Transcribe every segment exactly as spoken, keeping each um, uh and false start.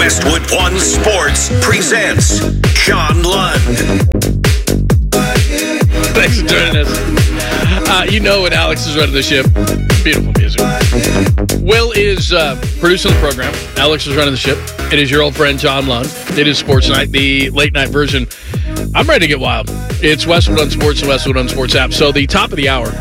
Westwood One Sports presents John Lund. Thanks for joining us. Uh, you know when Alex is running the ship. Beautiful music. Will is uh, producing the program. Alex is running the ship. It is your old friend John Lund. It is Sports Night, the late night version. I'm ready to get wild. It's Westwood One Sports, the Westwood One Sports app. So the top of the hour,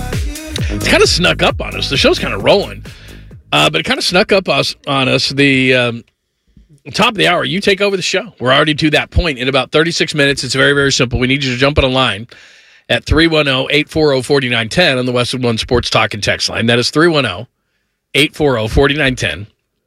it's kind of snuck up on us. The show's kind of rolling, uh, but it kind of snuck up us on us. The um, top of the hour, you take over the show. We're already to that point in about thirty-six minutes. It's very, very simple. We need you to jump on a line at three one zero, eight four zero, four nine one zero on the Westwood One Sports Talk and Text line. That is three one zero, eight four zero, four nine one zero.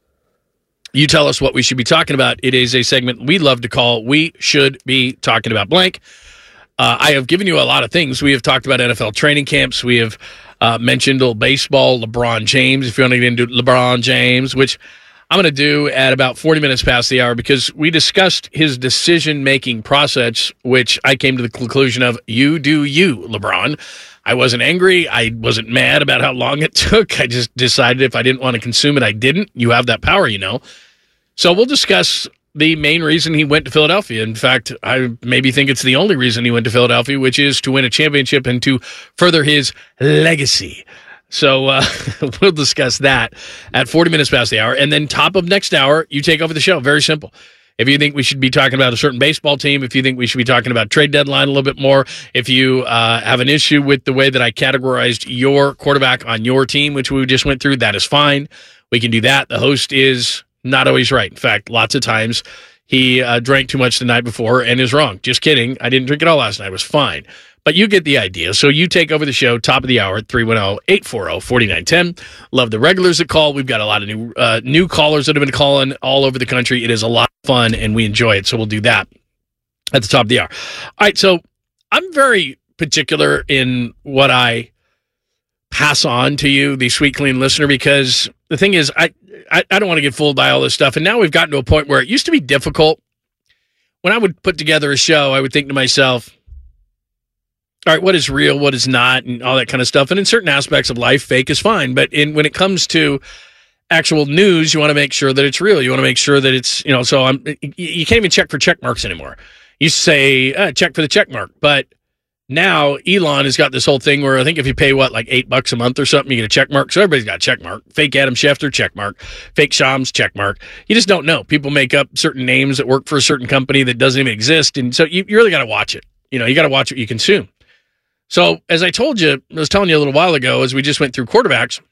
You tell us what we should be talking about. It is a segment we love to call We Should Be Talking About Blank. Uh, I have given you a lot of things. We have talked about N F L training camps. We have uh, mentioned old baseball, LeBron James, if you want to get into LeBron James, which I'm going to do at about forty minutes past the hour because we discussed his decision-making process, which I came to the conclusion of, you do you, LeBron. I wasn't angry. I wasn't mad about how long it took. I just decided if I didn't want to consume it, I didn't. You have that power, you know. So we'll discuss the main reason he went to Philadelphia. In fact, I maybe think it's the only reason he went to Philadelphia, which is to win a championship and to further his legacy. So uh, we'll discuss that at forty minutes past the hour. And then top of next hour, you take over the show. Very simple. If you think we should be talking about a certain baseball team, if you think we should be talking about trade deadline a little bit more, if you uh, have an issue with the way that I categorized your quarterback on your team, which we just went through, that is fine. We can do that. The host is not always right. In fact, lots of times he uh, drank too much the night before and is wrong. Just kidding. I didn't drink it all last night. It was fine. But you get the idea. So you take over the show, top of the hour, three one zero, eight four zero, four nine one zero. Love the regulars that call. We've got a lot of new uh, new callers that have been calling all over the country. It is a lot of fun, and we enjoy it. So we'll do that at the top of the hour. All right, so I'm very particular in what I pass on to you, the sweet, clean listener, because the thing is, I, I, I don't want to get fooled by all this stuff. And now we've gotten to a point where it used to be difficult. When I would put together a show, I would think to myself, all right, what is real, what is not, and all that kind of stuff. And in certain aspects of life, fake is fine. But in when it comes to actual news, you want to make sure that it's real. You want to make sure that it's, you know, so I'm, you can't even check for check marks anymore. You say, uh, check for the check mark. But now Elon has got this whole thing where I think if you pay, what, like eight bucks a month or something, you get a check mark. So everybody's got a check mark. Fake Adam Schefter, check mark. Fake Shams, check mark. You just don't know. People make up certain names that work for a certain company that doesn't even exist. And so you, you really got to watch it. You know, you got to watch what you consume. So, as I told you, I was telling you a little while ago, as we just went through quarterbacks,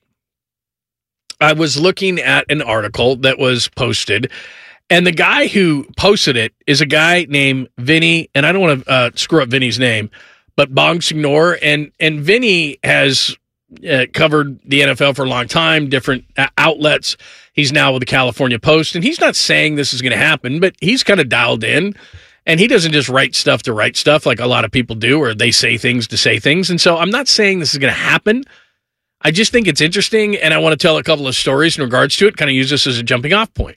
I was looking at an article that was posted, and the guy who posted it is a guy named Vinny, and I don't want to uh, screw up Vinny's name, but Bong Signor, and, and Vinny has uh, covered the N F L for a long time, different uh, outlets. He's now with the California Post, and he's not saying this is going to happen, but he's kind of dialed in. And he doesn't just write stuff to write stuff like a lot of people do, or they say things to say things. And so I'm not saying this is going to happen. I just think it's interesting, and I want to tell a couple of stories in regards to it, kind of use this as a jumping off point.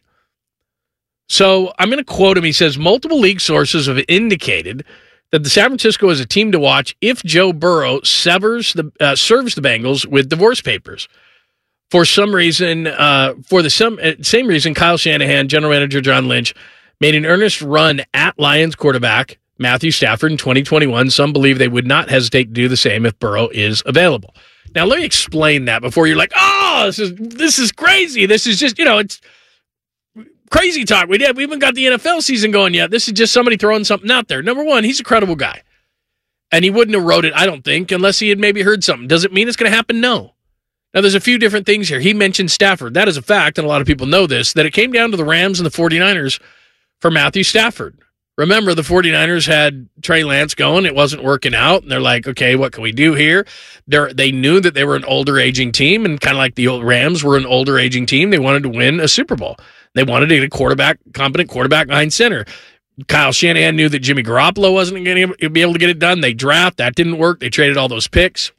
So I'm going to quote him. He says, multiple league sources have indicated that the San Francisco is a team to watch if Joe Burrow severs the uh, serves the Bengals with divorce papers. For some reason, uh, for the some, uh, same reason, Kyle Shanahan, general manager John Lynch, made an earnest run at Lions quarterback Matthew Stafford in twenty twenty-one. Some believe they would not hesitate to do the same if Burrow is available. Now, let me explain that before you're like, oh, this is this is crazy. This is just, you know, it's crazy talk. We, did, we haven't got the N F L season going yet. This is just somebody throwing something out there. Number one, he's a credible guy. And he wouldn't have wrote it, I don't think, unless he had maybe heard something. Does it mean it's going to happen? No. Now, there's a few different things here. He mentioned Stafford. That is a fact, and a lot of people know this, that it came down to the Rams and the 49ers for Matthew Stafford. Remember, the 49ers had Trey Lance going. It wasn't working out. And they're like, okay, what can we do here? They're, they knew that they were an older aging team, and kind of like the old Rams were an older aging team. They wanted to win a Super Bowl. They wanted to get a quarterback, competent quarterback behind center. Kyle Shanahan knew that Jimmy Garoppolo wasn't going to be able to get it done. They draft. That didn't work. They traded all those picks.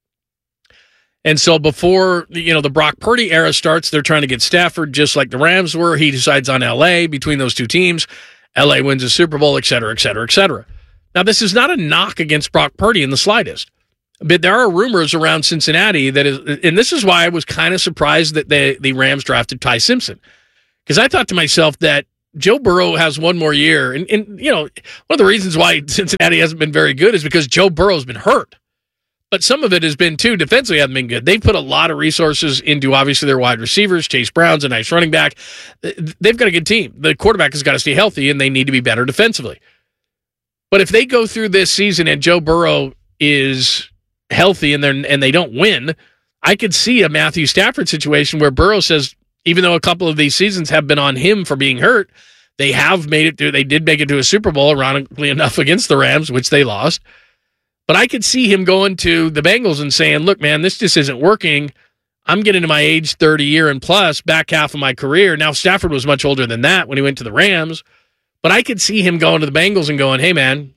And so before, you know, the Brock Purdy era starts, they're trying to get Stafford just like the Rams were. He decides on L A between those two teams. L A wins a Super Bowl, et cetera, et cetera, et cetera. Now, this is not a knock against Brock Purdy in the slightest. But there are rumors around Cincinnati that is, and this is why I was kind of surprised that the, the Rams drafted Ty Simpson. Because I thought to myself that Joe Burrow has one more year. And, and, you know, one of the reasons why Cincinnati hasn't been very good is because Joe Burrow's been hurt. But some of it has been, too, defensively haven't been good. They've put a lot of resources into, obviously, their wide receivers. Chase Brown's a nice running back. They've got a good team. The quarterback has got to stay healthy, and they need to be better defensively. But if they go through this season and Joe Burrow is healthy and, they're, and they don't win, I could see a Matthew Stafford situation where Burrow says, even though a couple of these seasons have been on him for being hurt, they have made it to, they did make it to a Super Bowl, ironically enough, against the Rams, which they lost. But I could see him going to the Bengals and saying, look, man, this just isn't working. I'm getting to my age thirty year and plus, back half of my career. Now, Stafford was much older than that when he went to the Rams. But I could see him going to the Bengals and going, hey, man,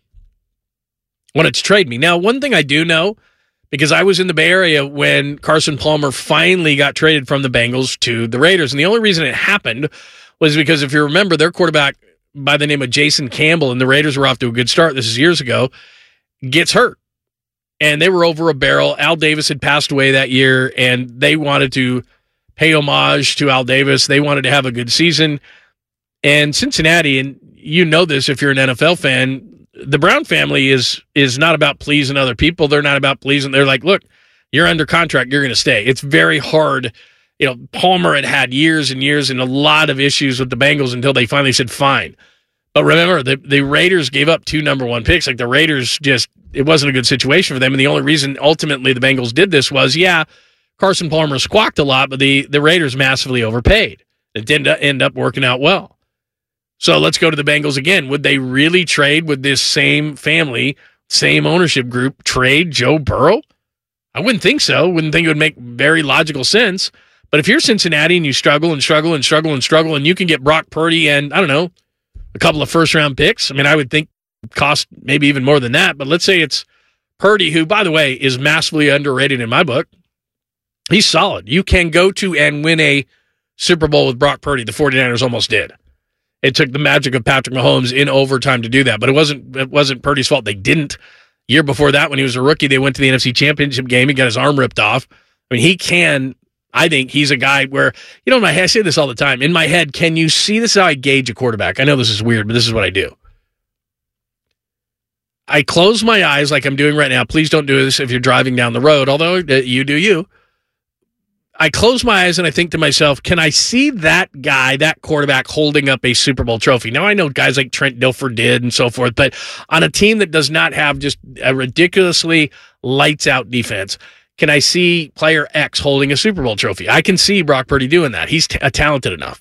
why don't you trade me? Now, one thing I do know, because I was in the Bay Area when Carson Palmer finally got traded from the Bengals to the Raiders. And the only reason it happened was because, if you remember, their quarterback by the name of Jason Campbell, and the Raiders were off to a good start, this is years ago, gets hurt. And they were over a barrel. Al Davis had passed away that year, and they wanted to pay homage to Al Davis. They wanted to have a good season. And Cincinnati, and you know this if you're an N F L fan, the Brown family is is not about pleasing other people. They're not about pleasing. They're like, look, you're under contract. You're going to stay. It's very hard. You know, Palmer had had years and years and a lot of issues with the Bengals until they finally said, fine. But remember, the, the Raiders gave up two number one picks. Like, the Raiders just, it wasn't a good situation for them. And the only reason ultimately the Bengals did this was, yeah, Carson Palmer squawked a lot, but the, the Raiders massively overpaid. It didn't end up working out well. So let's go to the Bengals again. Would they really trade with this same family, same ownership group, trade Joe Burrow? I wouldn't think so. Wouldn't think it would make very logical sense. But if you're Cincinnati and you struggle and struggle and struggle and struggle and you can get Brock Purdy and, I don't know, a couple of first-round picks, I mean, I would think it cost maybe even more than that. But let's say it's Purdy, who, by the way, is massively underrated in my book. He's solid. You can go to and win a Super Bowl with Brock Purdy. The 49ers almost did. It took the magic of Patrick Mahomes in overtime to do that. But it wasn't it wasn't Purdy's fault. They didn't. Year before that, when he was a rookie, they went to the N F C Championship game. He got his arm ripped off. I mean, he can, I think he's a guy where, you know, in my head, I say this all the time. In my head, can you see, this is how I gauge a quarterback. I know this is weird, but this is what I do. I close my eyes like I'm doing right now. Please don't do this if you're driving down the road, although you do you. I close my eyes and I think to myself, can I see that guy, that quarterback, holding up a Super Bowl trophy? Now, I know guys like Trent Dilfer did and so forth, but on a team that does not have just a ridiculously lights-out defense, can I see player X holding a Super Bowl trophy? I can see Brock Purdy doing that. He's t- talented enough.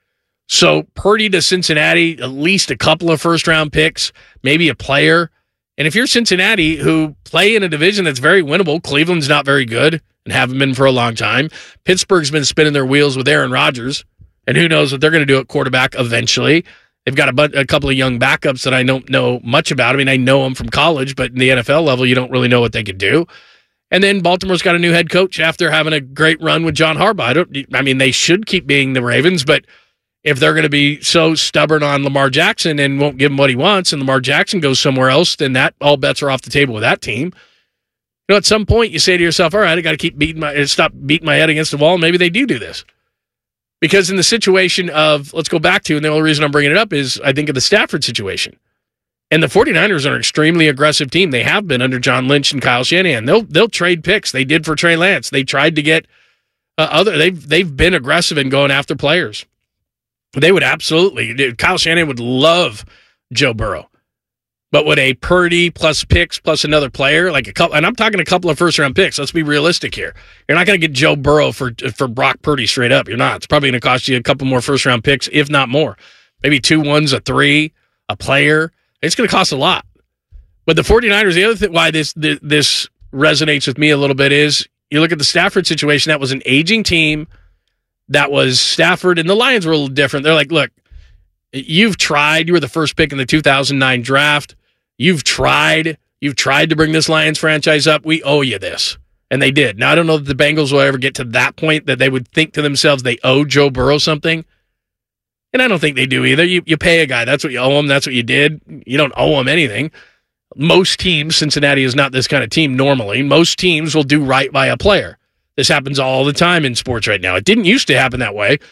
So Purdy to Cincinnati, at least a couple of first-round picks, maybe a player. And if you're Cincinnati, who play in a division that's very winnable, Cleveland's not very good and haven't been for a long time. Pittsburgh's been spinning their wheels with Aaron Rodgers, and who knows what they're going to do at quarterback eventually. They've got a, bu- a couple of young backups that I don't know much about. I mean, I know them from college, but in the N F L level, you don't really know what they could do. And then Baltimore's got a new head coach after having a great run with John Harbaugh. I, don't, I mean, they should keep being the Ravens, but if they're going to be so stubborn on Lamar Jackson and won't give him what he wants, and Lamar Jackson goes somewhere else, then that all bets are off the table with that team. You know, at some point you say to yourself, all right, I got to keep beating my, stop beating my head against the wall. Maybe they do do this. Because in the situation of, let's go back to, and the only reason I'm bringing it up is I think of the Stafford situation. And the 49ers are an extremely aggressive team. They have been under John Lynch and Kyle Shanahan. They'll they'll trade picks. They did for Trey Lance. They tried to get uh, other. They've they've been aggressive in going after players. They would absolutely. Kyle Shanahan would love Joe Burrow, but would a Purdy plus picks plus another player, like a couple, and I'm talking a couple of first round picks. Let's be realistic here. You're not going to get Joe Burrow for for Brock Purdy straight up. You're not. It's probably going to cost you a couple more first round picks, if not more. Maybe two ones, a three, a player. It's going to cost a lot. But the 49ers, the other thing why this, this this resonates with me a little bit is you look at the Stafford situation. That was an aging team. That was Stafford, and the Lions were a little different. They're like, look, you've tried. You were the first pick in the two thousand nine draft. You've tried. You've tried to bring this Lions franchise up. We owe you this. And they did. Now, I don't know that the Bengals will ever get to that point that they would think to themselves they owe Joe Burrow something. And I don't think they do either. You you pay a guy. That's what you owe him. That's what you did. You don't owe him anything. Most teams, Cincinnati is not this kind of team normally. Most teams will do right by a player. This happens all the time in sports right now. It didn't used to happen that way.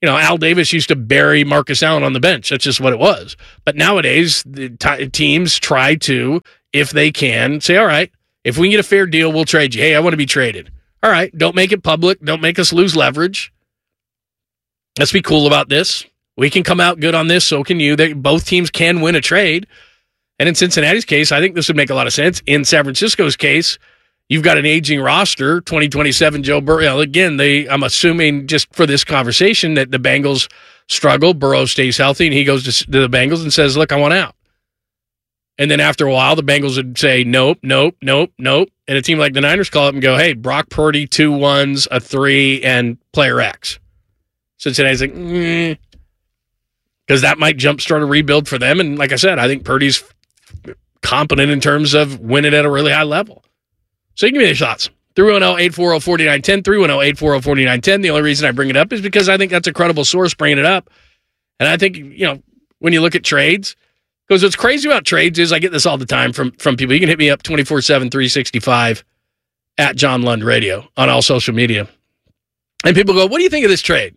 You know, Al Davis used to bury Marcus Allen on the bench. That's just what it was. But nowadays, the t- teams try to, if they can, say, all right, if we can get a fair deal, we'll trade you. Hey, I want to be traded. All right, don't make it public. Don't make us lose leverage. Let's be cool about this. We can come out good on this. So can you. They, both teams can win a trade. And in Cincinnati's case, I think this would make a lot of sense. In San Francisco's case, you've got an aging roster, twenty twenty-seven Joe Burrow. Again, they, I'm assuming just for this conversation that the Bengals struggle, Burrow stays healthy, and he goes to, to the Bengals and says, look, I want out. And then after a while, the Bengals would say, nope, nope, nope, nope. And a team like the Niners call up and go, hey, Brock Purdy, two ones, a three, and player X. Cincinnati's like, mm, because that might jumpstart a rebuild for them. And like I said, I think Purdy's competent in terms of winning at a really high level. So you give me your thoughts. three one zero, eight four zero, four nine one zero, three one zero, eight four zero, four nine one zero. The only reason I bring it up is because I think that's a credible source bringing it up. And I think, you know, when you look at trades, because what's crazy about trades is I get this all the time from, from people. You can hit me up twenty-four seven, three sixty-five at John Lund Radio on all social media. And people go, what do you think of this trade?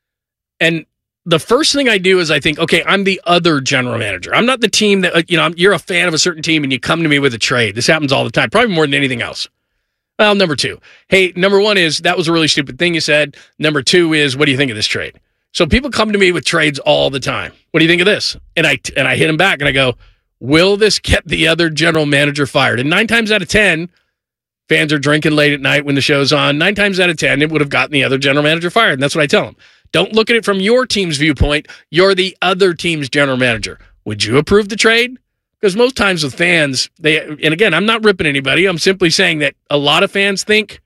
And the first thing I do is I think, okay, I'm the other general manager. I'm not the team that, you know, you're a fan of a certain team and you come to me with a trade. This happens all the time, probably more than anything else. Well, number two, hey, number one is that was a really stupid thing you said. Number two is, what do you think of this trade? So people come to me with trades all the time. What do you think of this? And I and I hit them back and I go, will this get the other general manager fired? And nine times out of ten, fans are drinking late at night when the show's on. Nine times out of ten, it would have gotten the other general manager fired. And that's what I tell them. Don't look at it from your team's viewpoint. You're the other team's general manager. Would you approve the trade? Because most times with fans, they, and again, I'm not ripping anybody. I'm simply saying that a lot of fans think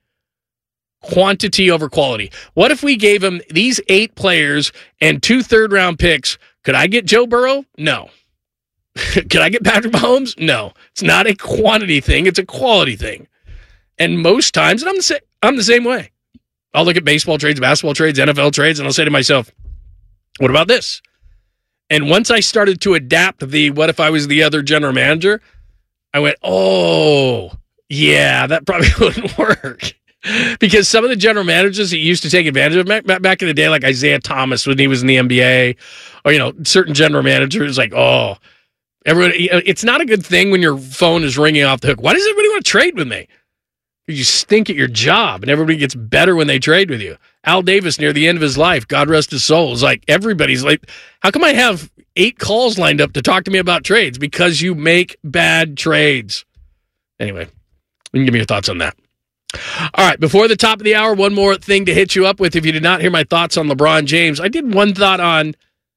quantity over quality. What if we gave them these eight players and two third round picks? Could I get Joe Burrow? No. Could I get Patrick Mahomes? No. It's not a quantity thing. It's a quality thing. And most times, and I'm the, sa- I'm the same way. I'll look at baseball trades, basketball trades, N F L trades, and I'll say to myself, what about this? And once I started to adapt the what if I was the other general manager, I went, oh, yeah, that probably wouldn't work. Because some of the general managers that used to take advantage of back in the day, like Isaiah Thomas when he was in the N B A, or, you know, certain general managers, like, oh, everyone, it's not a good thing when your phone is ringing off the hook. Why does everybody want to trade with me? You stink at your job, and everybody gets better when they trade with you. Al Davis, near the end of his life, God rest his soul, is like, everybody's like, how come I have eight calls lined up to talk to me about trades? Because you make bad trades. Anyway, you can give me your thoughts on that. All right, before the top of the hour, one more thing to hit you up with. If you did not hear my thoughts on LeBron James, I did one thought on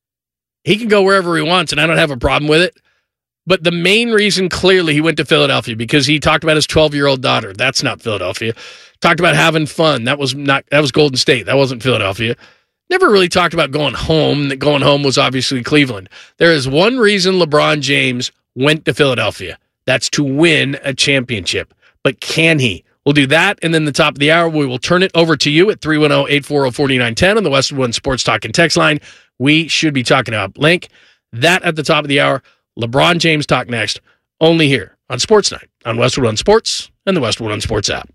he can go wherever he wants, and I don't have a problem with it. But the main reason, clearly, he went to Philadelphia because he talked about his twelve-year-old daughter. That's not Philadelphia. Talked about having fun. That was not. That was Golden State. That wasn't Philadelphia. Never really talked about going home. That going home was obviously Cleveland. There is one reason LeBron James went to Philadelphia. That's to win a championship. But can he? We'll do that, and then the top of the hour, we will turn it over to you at three one zero, eight four zero, four nine one zero on the Westwood One Sports Talk and Text line. We should be talking about Link. That at the top of the hour. LeBron James talk next, only here on Sports Night on Westwood One Sports and the Westwood One Sports app.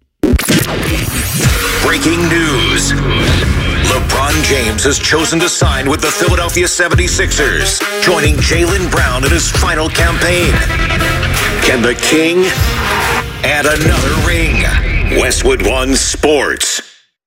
Breaking news. LeBron James has chosen to sign with the Philadelphia seventy-sixers, joining Jaylen Brown in his final campaign. Can the King add another ring? Westwood One Sports.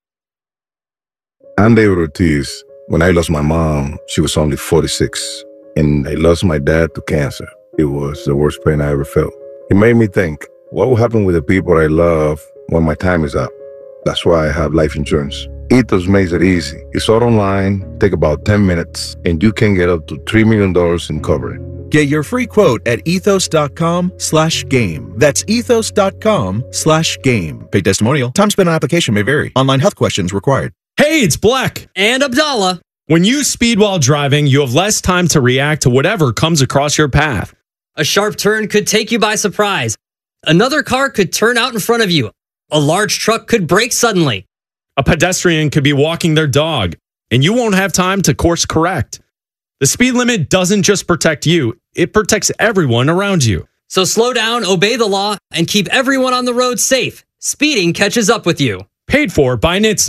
I'm David Ortiz. When I lost my mom, she was only forty-six. And I lost my dad to cancer. It was the worst pain I ever felt. It made me think, what will happen with the people I love when my time is up? That's why I have life insurance. Ethos makes it easy. It's all online, take about ten minutes, and you can get up to three million dollars in coverage. Get your free quote at ethos.com slash game. That's ethos.com slash game. Paid testimonial. Time spent on application may vary. Online health questions required. Hey, it's Black. And Abdallah. When you speed while driving, you have less time to react to whatever comes across your path. A sharp turn could take you by surprise. Another car could turn out in front of you. A large truck could brake suddenly. A pedestrian could be walking their dog, and you won't have time to course correct. The speed limit doesn't just protect you, it protects everyone around you. So slow down, obey the law, and keep everyone on the road safe. Speeding catches up with you. Paid for by N H T S A.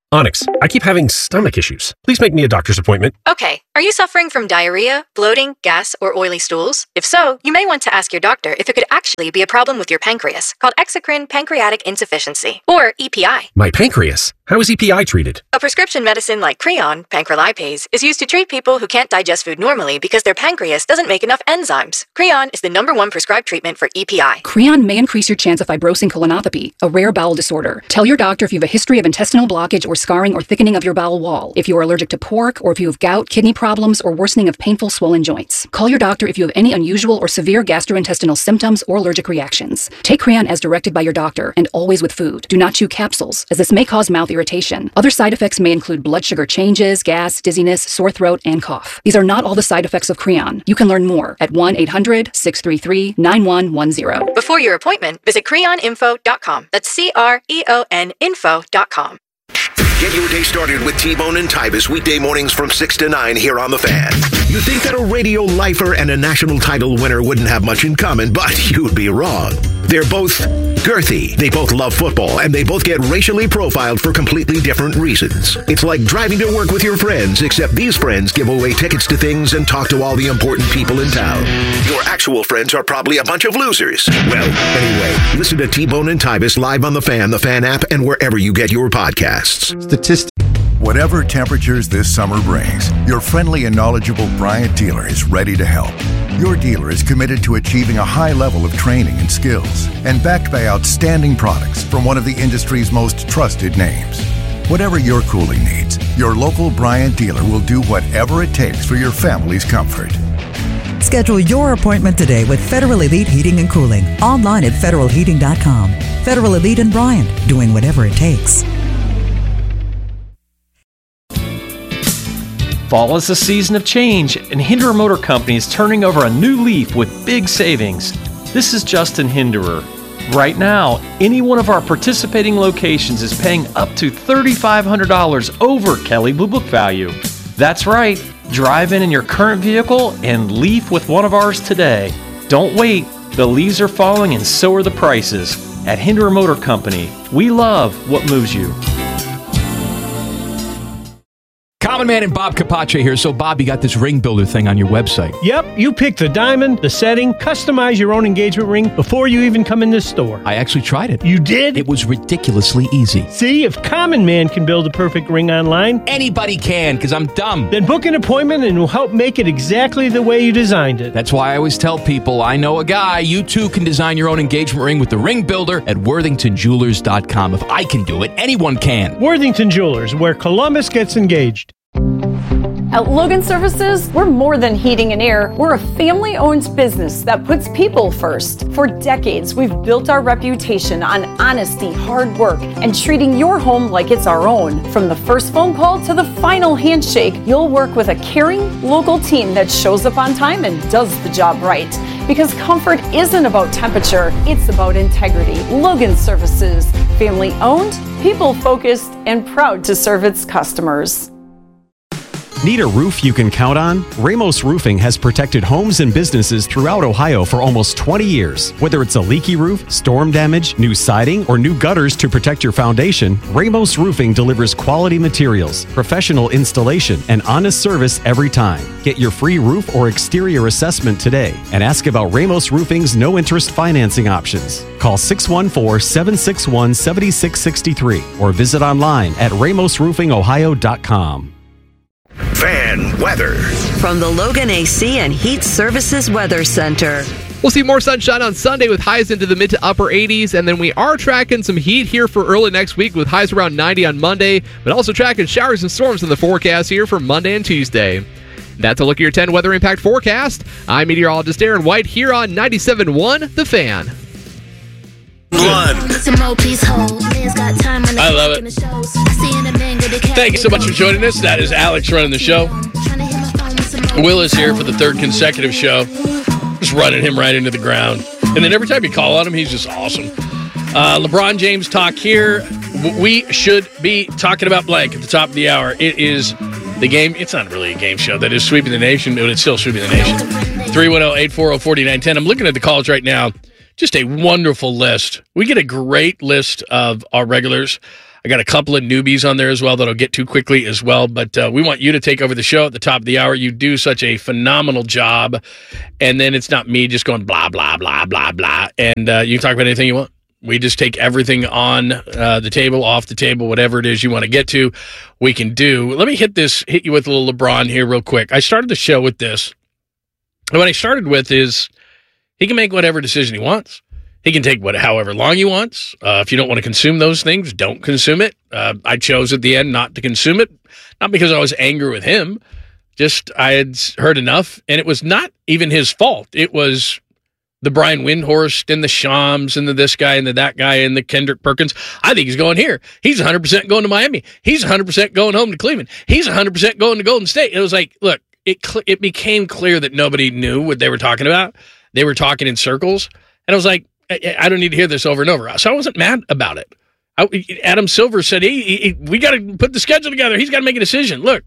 Onyx, I keep having stomach issues. Please make me a doctor's appointment. Okay, are you suffering from diarrhea, bloating, gas, or oily stools? If so, you may want to ask your doctor if it could actually be a problem with your pancreas, called exocrine pancreatic insufficiency, or E P I. My pancreas? How is E P I treated? A prescription medicine like Creon, pancrelipase, is used to treat people who can't digest food normally because their pancreas doesn't make enough enzymes. Creon is the number one prescribed treatment for E P I. Creon may increase your chance of fibrosing colonopathy, a rare bowel disorder. Tell your doctor if you have a history of intestinal blockage or scarring or thickening of your bowel wall, if you are allergic to pork, or if you have gout, kidney problems, or worsening of painful swollen joints. Call your doctor if you have any unusual or severe gastrointestinal symptoms or allergic reactions. Take Creon as directed by your doctor, and always with food. Do not chew capsules, as this may cause mouth irritation. Other side effects may include blood sugar changes, gas, dizziness, sore throat, and cough. These are not all the side effects of Creon. You can learn more at one eight hundred, six three three, nine one one zero. Before your appointment, visit creon info dot com. That's C R E O N info dot com. Get your day started with T-Bone and Tybus weekday mornings from six to nine here on The Fan. You'd think that a radio lifer and a national title winner wouldn't have much in common, but you'd be wrong. They're both girthy, they both love football, and they both get racially profiled for completely different reasons. It's like driving to work with your friends, except these friends give away tickets to things and talk to all the important people in town. Your actual friends are probably a bunch of losers. Well, anyway, listen to T-Bone and Tybus live on The Fan, the Fan app, and wherever you get your podcasts. Statistics. Whatever temperatures this summer brings, your friendly and knowledgeable Bryant dealer is ready to help. Your dealer is committed to achieving a high level of training and skills, and backed by outstanding products from one of the industry's most trusted names. Whatever your cooling needs, your local Bryant dealer will do whatever it takes for your family's comfort. Schedule your appointment today with Federal Elite Heating and Cooling, online at federal heating dot com. Federal Elite and Bryant, doing whatever it takes. Fall is a season of change, and Hinderer Motor Company is turning over a new leaf with big savings. This is Justin Hinderer. Right now, any one of our participating locations is paying up to three thousand five hundred dollars over Kelley Blue Book value. That's right. Drive in in your current vehicle and leaf with one of ours today. Don't wait. The leaves are falling and so are the prices. At Hinderer Motor Company, we love what moves you. Common Man and Bob Capace here. So, Bob, you got this ring builder thing on your website. Yep, you pick the diamond, the setting, customize your own engagement ring before you even come in this store. I actually tried it. You did? It was ridiculously easy. See, if Common Man can build a perfect ring online, anybody can, because I'm dumb. Then book an appointment and we'll help make it exactly the way you designed it. That's why I always tell people, I know a guy. You too can design your own engagement ring with the ring builder at worthington jewelers dot com. If I can do it, anyone can. Worthington Jewelers, where Columbus gets engaged. At Logan Services, we're more than heating and air. We're a family-owned business that puts people first. For decades, we've built our reputation on honesty, hard work, and treating your home like it's our own. From the first phone call to the final handshake, you'll work with a caring, local team that shows up on time and does the job right. Because comfort isn't about temperature, it's about integrity. Logan Services, family-owned, people-focused, and proud to serve its customers. Need a roof you can count on? Ramos Roofing has protected homes and businesses throughout Ohio for almost twenty years. Whether it's a leaky roof, storm damage, new siding, or new gutters to protect your foundation, Ramos Roofing delivers quality materials, professional installation, and honest service every time. Get your free roof or exterior assessment today and ask about Ramos Roofing's no-interest financing options. Call six one four, seven six one, seven six six three or visit online at ramos roofing ohio dot com. Fan weather from the Logan A C and Heat Services Weather Center. We'll see more sunshine on Sunday with highs into the mid to upper eighties, and then we are tracking some heat here for early next week with highs around ninety on Monday, but also tracking showers and storms in the forecast here for Monday and Tuesday. That's a look at your ten weather impact forecast. I'm meteorologist Aaron White here on ninety-seven point one The Fan. I love it. Thank you so much for joining us. That is Alex running the show. Will is here for the third consecutive show. Just running him right into the ground. And then every time you call on him, he's just awesome. Uh, LeBron James talk here. We should be talking about blank at the top of the hour. It is the game. It's not really a game show that is sweeping the nation, but it's still sweeping the nation. three one zero, eight four zero, four nine one zero. I'm looking at the calls right now. Just a wonderful list. We get a great list of our regulars. I got a couple of newbies on there as well that I'll get to quickly as well. But uh, we want you to take over the show at the top of the hour. You do such a phenomenal job. And then it's not me just going blah, blah, blah, blah, blah. And uh, you can talk about anything you want. We just take everything on uh, the table, off the table, whatever it is you want to get to, we can do. Let me hit this, hit you with a little LeBron here real quick. I started the show with this. And what I started with is he can make whatever decision he wants. He can take what, however long he wants. Uh, if you don't want to consume those things, don't consume it. Uh, I chose at the end not to consume it, not because I was angry with him. Just I had heard enough, and it was not even his fault. It was the Brian Windhorst and the Shams and the this guy and the that guy and the Kendrick Perkins. I think he's going here. He's one hundred percent going to Miami. He's one hundred percent going home to Cleveland. He's one hundred percent going to Golden State. It was like, look, it cl- it became clear that nobody knew what they were talking about. They were talking in circles, and I was like, I don't need to hear this over and over. So I wasn't mad about it. I, Adam Silver said, hey, he, he, we got to put the schedule together. He's got to make a decision. Look,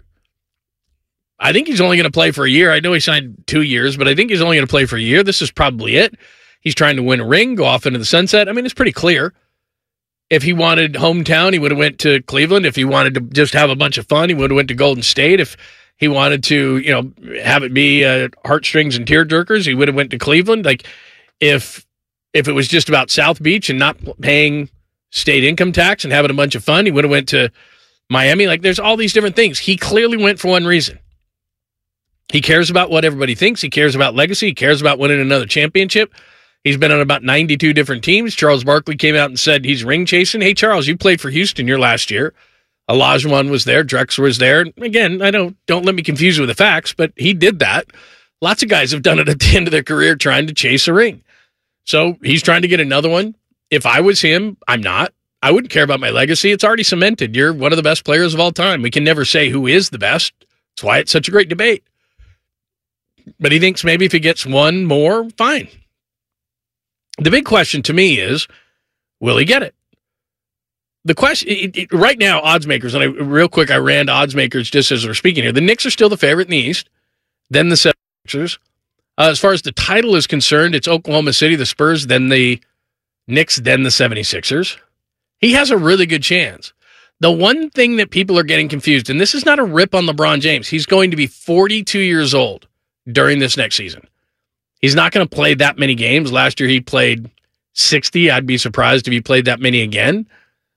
I think he's only going to play for a year. I know he signed two years, but I think he's only going to play for a year. This is probably it. He's trying to win a ring, go off into the sunset. I mean, it's pretty clear. If he wanted hometown, he would have went to Cleveland. If he wanted to just have a bunch of fun, he would have went to Golden State. If he wanted to, you know, have it be uh, heartstrings and tearjerkers, he would have went to Cleveland. Like, if... If it was just about South Beach and not paying state income tax and having a bunch of fun, he would have went to Miami. Like, there's all these different things. He clearly went for one reason. He cares about what everybody thinks. He cares about legacy. He cares about winning another championship. He's been on about ninety-two different teams. Charles Barkley came out and said he's ring chasing. Hey, Charles, you played for Houston your last year. Olajuwon was there. Drexler was there. Again, I don't, don't let me confuse you with the facts, but he did that. Lots of guys have done it at the end of their career trying to chase a ring. So he's trying to get another one. If I was him, I'm not. I wouldn't care about my legacy. It's already cemented. You're one of the best players of all time. We can never say who is the best. That's why it's such a great debate. But he thinks maybe if he gets one more, fine. The big question to me is, will he get it? The question, it, it, right now, odds makers, and I, real quick, I ran odds makers just as we're speaking here. The Knicks are still the favorite in the East, then the seventy-sixers. Uh, as far as the title is concerned, it's Oklahoma City, the Spurs, then the Knicks, then the seventy-sixers. He has a really good chance. The one thing that people are getting confused, and this is not a rip on LeBron James, he's going to be forty-two years old during this next season. He's not going to play that many games. Last year he played sixty. I'd be surprised if he played that many again.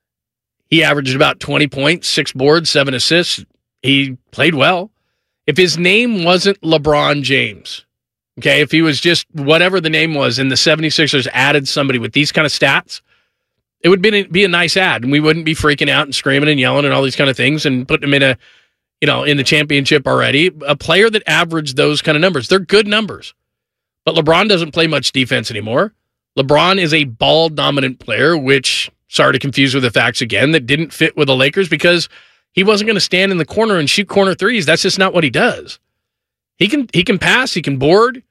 He averaged about twenty points, six boards, seven assists. He played well. If his name wasn't LeBron James, okay, if he was just whatever the name was and the seventy-sixers added somebody with these kind of stats, it would be, be a nice ad, and we wouldn't be freaking out and screaming and yelling and all these kind of things and putting him in a, you know, in the championship already. A player that averaged those kind of numbers, they're good numbers. But LeBron doesn't play much defense anymore. LeBron is a ball-dominant player, which, sorry to confuse with the facts again, that didn't fit with the Lakers because he wasn't going to stand in the corner and shoot corner threes. That's just not what he does. He can he can pass, he can board.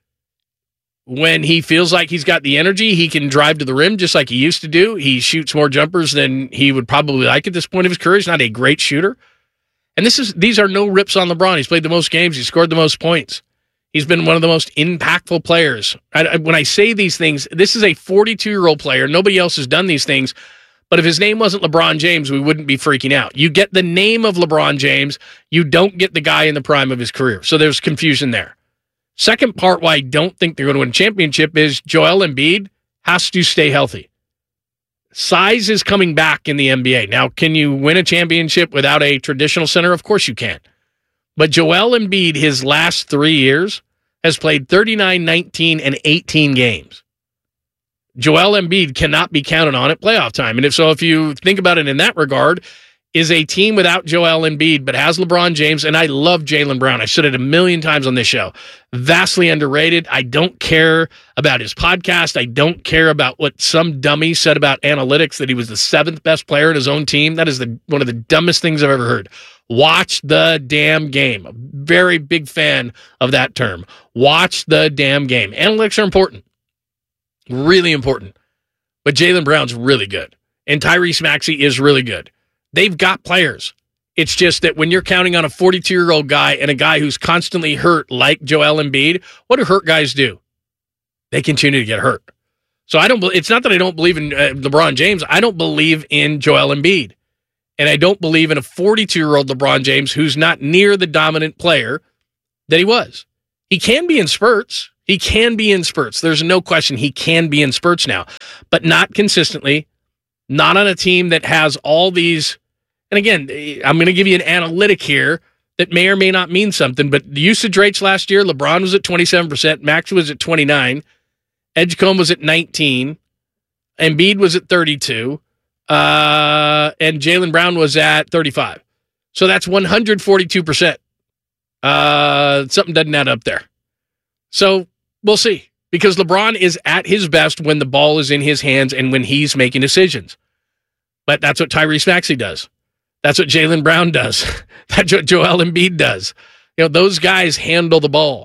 When he feels like he's got the energy, he can drive to the rim just like he used to do. He shoots more jumpers than he would probably like at this point of his career. He's not a great shooter. And this is these are no rips on LeBron. He's played the most games. He's scored the most points. He's been one of the most impactful players. I, I, when I say these things, this is a forty-two-year-old player. Nobody else has done these things. But if his name wasn't LeBron James, we wouldn't be freaking out. You get the name of LeBron James. You don't get the guy in the prime of his career. So there's confusion there. Second part why I don't think they're going to win a championship is Joel Embiid has to stay healthy. Size is coming back in the N B A. Now, can you win a championship without a traditional center? Of course you can. But Joel Embiid, his last three years, has played thirty-nine, nineteen, and eighteen games. Joel Embiid cannot be counted on at playoff time. And if so, if you think about it in that regard, is a team without Joel Embiid but has LeBron James, and I love Jaylen Brown. I've said it a million times on this show. Vastly underrated. I don't care about his podcast. I don't care about what some dummy said about analytics, that he was the seventh best player in his own team. That is the one of the dumbest things I've ever heard. Watch the damn game. A very big fan of that term. Watch the damn game. Analytics are important. Really important. But Jaylen Brown's really good. And Tyrese Maxey is really good. They've got players. It's just that when you're counting on a forty-two-year-old guy and a guy who's constantly hurt like Joel Embiid, what do hurt guys do? They continue to get hurt. So I don't. It's not that I don't believe in uh, LeBron James. I don't believe in Joel Embiid. And I don't believe in a forty-two-year-old LeBron James who's not near the dominant player that he was. He can be in spurts. He can be in spurts. There's no question he can be in spurts now, but not consistently, not on a team that has all these. And again, I'm going to give you an analytic here that may or may not mean something, but the usage rates last year, LeBron was at twenty-seven percent, Max was at twenty-nine, Edgecombe was at nineteen, Embiid was at thirty-two, uh, and Jaylen Brown was at thirty-five. So that's one hundred forty-two percent. Uh, something doesn't add up there. So we'll see, because LeBron is at his best when the ball is in his hands and when he's making decisions. But that's what Tyrese Maxey does. That's what Jaylen Brown does. That's what Joel Embiid does. You know, those guys handle the ball.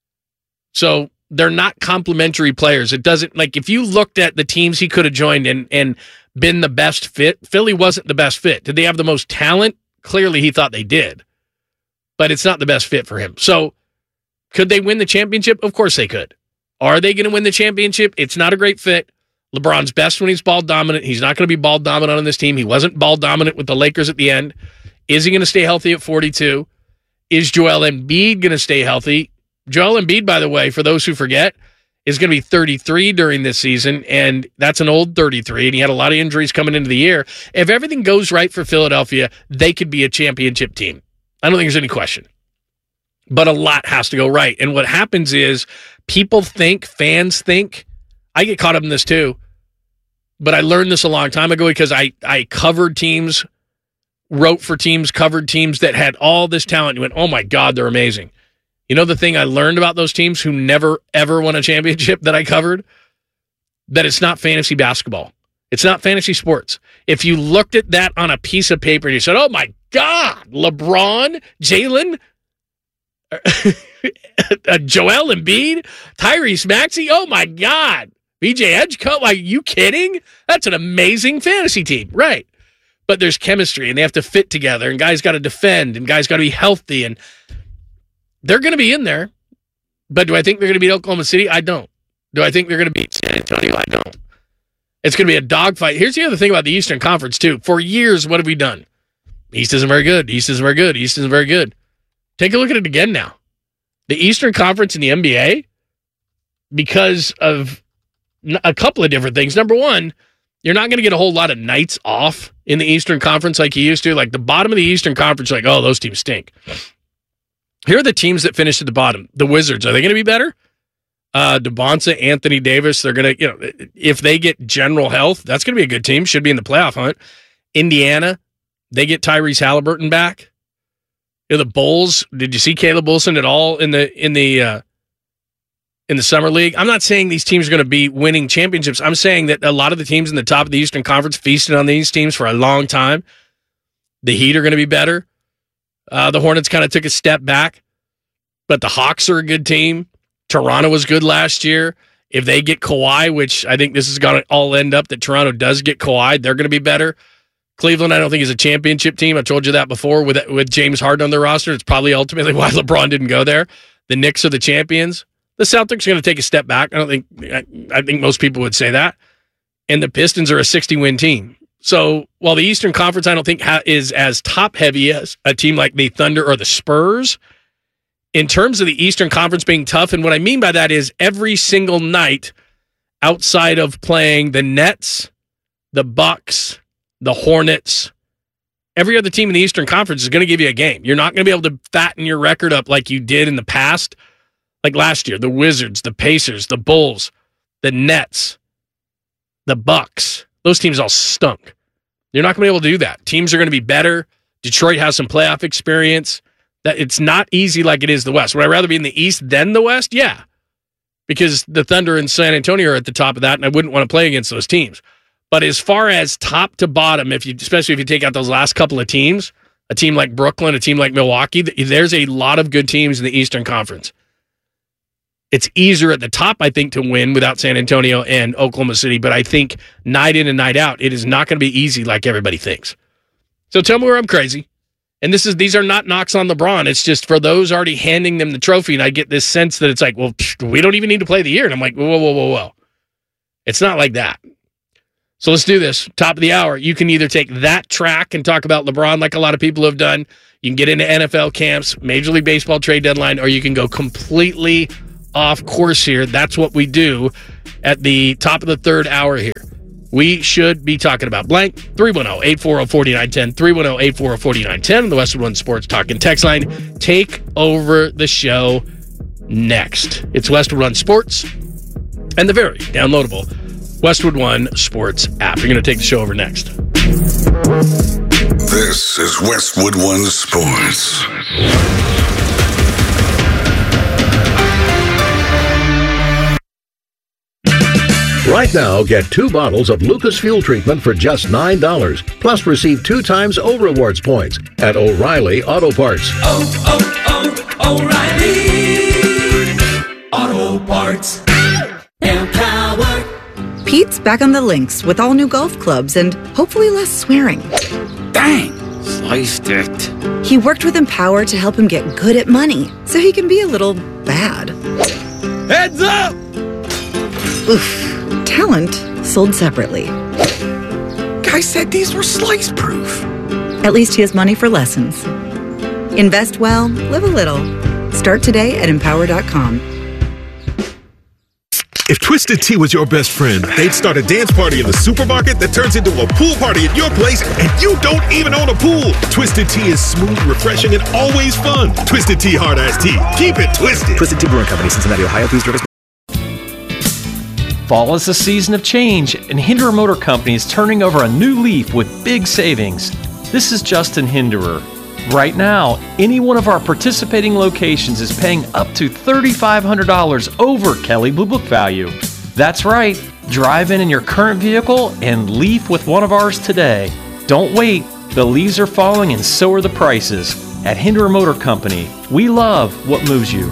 So they're not complementary players. It doesn't, like, if you looked at the teams he could have joined and, and been the best fit, Philly wasn't the best fit. Did they have the most talent? Clearly he thought they did. But it's not the best fit for him. So could they win the championship? Of course they could. Are they going to win the championship? It's not a great fit. LeBron's best when he's ball dominant. He's not going to be ball dominant on this team. He wasn't ball dominant with the Lakers at the end. Is he going to stay healthy at forty-two? Is Joel Embiid going to stay healthy? Joel Embiid, by the way, for those who forget, is going to be thirty-three during this season, and that's an old thirty-three, and he had a lot of injuries coming into the year. If everything goes right for Philadelphia, they could be a championship team. I don't think there's any question. But a lot has to go right. And what happens is people think, fans think, I get caught up in this too, but I learned this a long time ago because I, I covered teams, wrote for teams, covered teams that had all this talent. You went, oh my God, they're amazing. You know the thing I learned about those teams who never, ever won a championship that I covered? That it's not fantasy basketball. It's not fantasy sports. If you looked at that on a piece of paper and you said, oh my God, LeBron, Jaylen, uh, Joel Embiid, Tyrese Maxey, oh my God, B J Edgecombe, are you kidding? That's an amazing fantasy team, right? But there's chemistry, and they have to fit together, and guys got to defend, and guys got to be healthy, and they're going to be in there. But do I think they're going to beat Oklahoma City? I don't. Do I think they're going to beat San Antonio? I don't. It's going to be a dogfight. Here's the other thing about the Eastern Conference, too. For years, what have we done? East isn't very good. East isn't very good. East isn't very good. Take a look at it again now. The Eastern Conference in the N B A, because of a couple of different things. Number one, you're not going to get a whole lot of nights off in the Eastern Conference like you used to. Like the bottom of the Eastern Conference, like, oh, those teams stink. Here are the teams that finished at the bottom. The Wizards, are they going to be better? Uh, DeBonsa, Anthony Davis, they're going to, you know, if they get general health, that's going to be a good team. Should be in the playoff hunt. Indiana, they get Tyrese Halliburton back. You know, the Bulls, did you see Caleb Wilson at all in the in the uh, in the summer league? I'm not saying these teams are going to be winning championships. I'm saying that a lot of the teams in the top of the Eastern Conference feasted on these teams for a long time. The Heat are going to be better. Uh, the Hornets kind of took a step back, but the Hawks are a good team. Toronto was good last year. If they get Kawhi, which I think this is going to all end up that Toronto does get Kawhi, they're going to be better. Cleveland, I don't think, is a championship team. I told you that before with with James Harden on their roster. It's probably ultimately why LeBron didn't go there. The Knicks are the champions. The Celtics are going to take a step back. I don't think I, I think most people would say that. And the Pistons are a sixty-win team. So while the Eastern Conference I don't think ha- is as top-heavy as a team like the Thunder or the Spurs, in terms of the Eastern Conference being tough, and what I mean by that is every single night outside of playing the Nets, the Bucks, the Hornets, every other team in the Eastern Conference is going to give you a game. You're not going to be able to fatten your record up like you did in the past, like last year. The Wizards, the Pacers, the Bulls, the Nets, the Bucks. Those teams all stunk. You're not going to be able to do that. Teams are going to be better. Detroit has some playoff experience. That it's not easy like it is the West. Would I rather be in the East than the West? Yeah. Because the Thunder and San Antonio are at the top of that, and I wouldn't want to play against those teams. But as far as top to bottom, if you, especially if you take out those last couple of teams, a team like Brooklyn, a team like Milwaukee, there's a lot of good teams in the Eastern Conference. It's easier at the top, I think, to win without San Antonio and Oklahoma City, but I think night in and night out, it is not going to be easy like everybody thinks. So tell me where I'm crazy. And this is these are not knocks on LeBron. It's just for those already handing them the trophy, and I get this sense that it's like, well, we don't even need to play the year. And I'm like, whoa, whoa, whoa, whoa. It's not like that. So let's do this. Top of the hour. You can either take that track and talk about LeBron like a lot of people have done. You can get into N F L camps, Major League Baseball trade deadline, or you can go completely off course here. That's what we do at the top of the third hour here. We should be talking about blank. three one zero, eight four zero, four nine one zero. three one zero, eight four zero, four nine one zero. The Westwood One Sports Talk and Text line. Take over the show next. It's Westwood One Sports and the very downloadable Westwood One Sports app. You're going to take the show over next. This is Westwood One Sports. Right now, get two bottles of Lucas Fuel Treatment for just nine dollars. Plus, receive two times O Rewards points at O'Reilly Auto Parts. Oh, oh, oh, O'Reilly Auto Parts. Empowered. Pete's back on the links with all new golf clubs and hopefully less swearing. Dang, sliced it. He worked with Empower to help him get good at money so he can be a little bad. Heads up! Oof. Talent sold separately. Guy said these were slice proof. At least he has money for lessons. Invest well, live a little. Start today at empower dot com. If Twisted Tea was your best friend, they'd start a dance party in the supermarket that turns into a pool party at your place, and you don't even own a pool. Twisted Tea is smooth, refreshing, and always fun. Twisted Tea Hard Iced Tea. Keep it twisted. Twisted Tea Brewing Company, Cincinnati, Ohio. Please drink. Fall is a season of change, and Hinderer Motor Company is turning over a new leaf with big savings. This is Justin Hinderer. Right now, any one of our participating locations is paying up to three thousand five hundred dollars over Kelley Blue Book value. That's right. Drive in in your current vehicle and leaf with one of ours today. Don't wait. The leaves are falling and so are the prices. At Hinderer Motor Company, we love what moves you.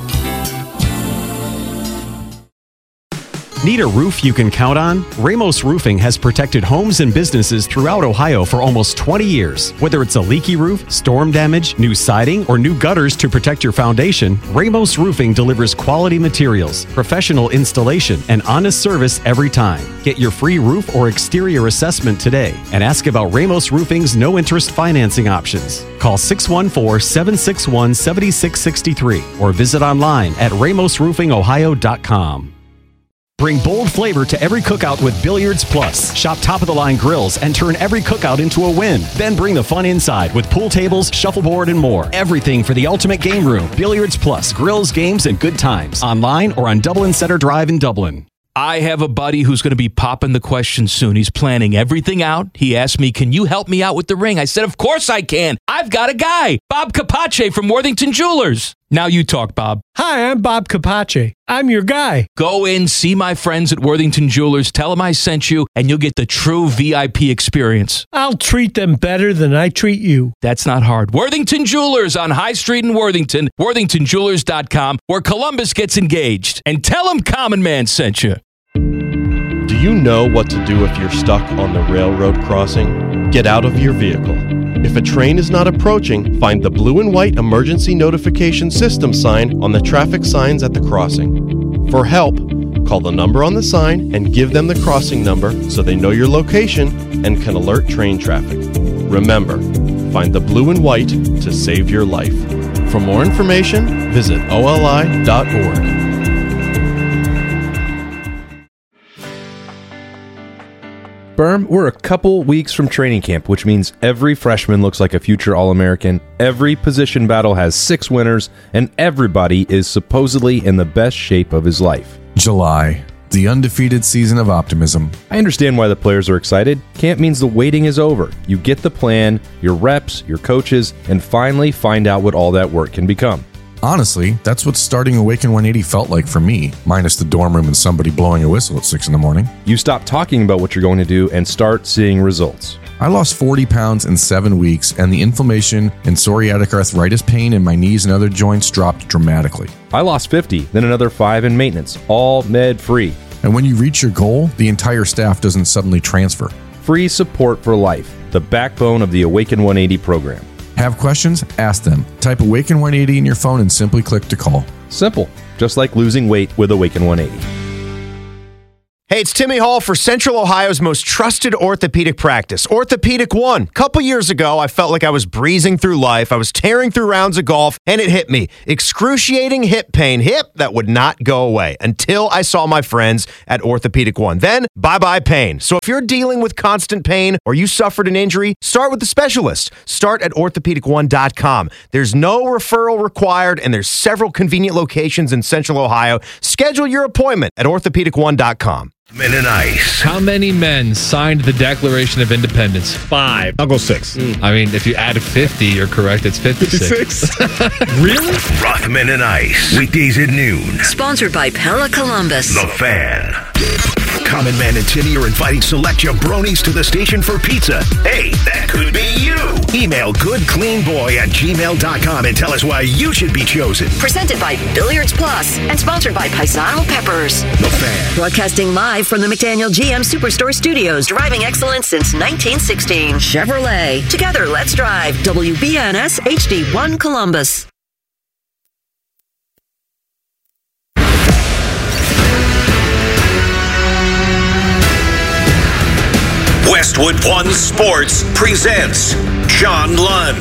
Need a roof you can count on? Ramos Roofing has protected homes and businesses throughout Ohio for almost twenty years. Whether it's a leaky roof, storm damage, new siding, or new gutters to protect your foundation, Ramos Roofing delivers quality materials, professional installation, and honest service every time. Get your free roof or exterior assessment today and ask about Ramos Roofing's no-interest financing options. Call six one four, seven six one, seven six six three or visit online at ramos roofing ohio dot com. Bring bold flavor to every cookout with Billiards Plus. Shop top-of-the-line grills and turn every cookout into a win. Then bring the fun inside with pool tables, shuffleboard, and more. Everything for the ultimate game room. Billiards Plus. Grills, games, and good times. Online or on Dublin Center Drive in Dublin. I have a buddy who's going to be popping the question soon. He's planning everything out. He asked me, can you help me out with the ring? I said, of course I can. I've got a guy, Bob Capace from Worthington Jewelers. Now you talk, Bob. Hi, I'm Bob Capace. I'm your guy. Go in, see my friends at Worthington Jewelers, tell them I sent you, and you'll get the true V I P experience. I'll treat them better than I treat you. That's not hard. Worthington Jewelers on High Street in Worthington, worthington jewelers dot com, where Columbus gets engaged. And tell them Common Man sent you. Do you know what to do if you're stuck on the railroad crossing? Get out of your vehicle. If a train is not approaching, find the blue and white emergency notification system sign on the traffic signs at the crossing. For help, call the number on the sign and give them the crossing number so they know your location and can alert train traffic. Remember, find the blue and white to save your life. For more information, visit O L I dot org. Berm, we're a couple weeks from training camp, which means every freshman looks like a future All-American, every position battle has six winners, and everybody is supposedly in the best shape of his life. July, the undefeated season of optimism. I understand why the players are excited. Camp means the waiting is over. You get the plan, your reps, your coaches, and finally find out what all that work can become. Honestly, that's what starting Awaken one eighty felt like for me, minus the dorm room and somebody blowing a whistle at six in the morning. You stop talking about what you're going to do and start seeing results. I lost forty pounds in seven weeks, and the inflammation and psoriatic arthritis pain in my knees and other joints dropped dramatically. I lost fifty, then another five in maintenance, all med-free. And when you reach your goal, the entire staff doesn't suddenly transfer. Free support for life, the backbone of the Awaken one eighty program. Have questions? Ask them. Type Awaken one eighty in your phone and simply click to call. Simple, just like losing weight with Awaken one eighty. Hey, it's Timmy Hall for Central Ohio's most trusted orthopedic practice, Orthopedic One. Couple years ago, I felt like I was breezing through life. I was tearing through rounds of golf, and it hit me. Excruciating hip pain, hip that would not go away until I saw my friends at Orthopedic One. Then, bye-bye pain. So if you're dealing with constant pain or you suffered an injury, start with the specialist. Start at orthopedic one dot com. There's no referral required, and there's several convenient locations in Central Ohio. Schedule your appointment at orthopedic one dot com. Men and Ice. How many men signed the Declaration of Independence? Five. I'll go six. Mm. I mean, if you add fifty, you're correct. It's fifty-six. fifty-six? Really? Rothman and Ice. Weekdays at noon. Sponsored by Pella Columbus. The Fan. Common Man and Timmy are inviting select jabronis to the station for pizza. Hey, that could be you. Email goodcleanboy at gmail dot com and tell us why you should be chosen. Presented by Billiards Plus and sponsored by Paisano Peppers. The Fan. Broadcasting live from the McDaniel G M Superstore Studios. Driving excellence since nineteen sixteen. Chevrolet. Together, let's drive. W B N S H D one Columbus. Westwood One Sports presents John Lund.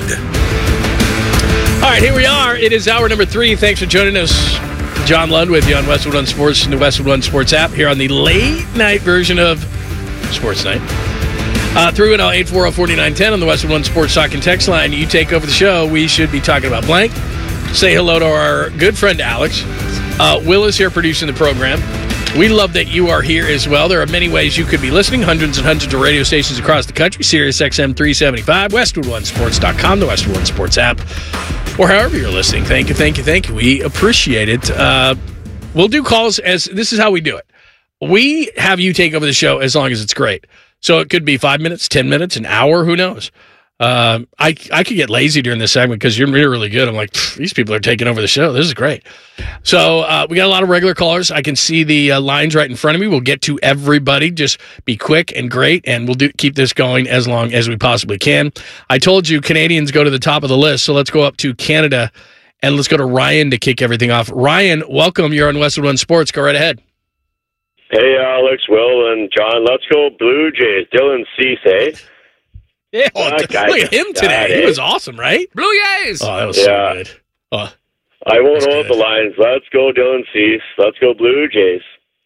All right, here we are. It is hour number three. Thanks for joining us. John Lund with you on Westwood One Sports and the Westwood One Sports app here on the late night version of Sports Night. Uh, through and out eight four zero, four nine one zero on the Westwood One Sports Talk and Text line. You take over the show. We should be talking about blank. Say hello to our good friend Alex. Uh, Will is here producing the program. We love that you are here as well. There are many ways you could be listening. Hundreds and hundreds of radio stations across the country. Sirius X M three seventy-five, Westwood One Sports dot com, the Westwood One Sports app, or however you're listening. Thank you, thank you, thank you. We appreciate it. Uh, we'll do calls as this is how we do it. We have you take over the show as long as it's great. So it could be five minutes, ten minutes, an hour, who knows? Uh, I I could get lazy during this segment because you're really good. I'm like, these people are taking over the show. This is great. So uh, we got a lot of regular callers. I can see the uh, lines right in front of me. We'll get to everybody. Just be quick and great, and we'll do keep this going as long as we possibly can. I told you Canadians go to the top of the list, so let's go up to Canada, and let's go to Ryan to kick everything off. Ryan, welcome. You're on Westwood One Sports. Go right ahead. Hey, Alex, Will, and John. Let's go Blue Jays. Dylan Cease, eh? Yeah, oh, look at him today. He was awesome, right? Blue Jays. Oh, that was yeah. so good. Oh, I won't hold the lines. Let's go Dylan Cease. Let's go Blue Jays.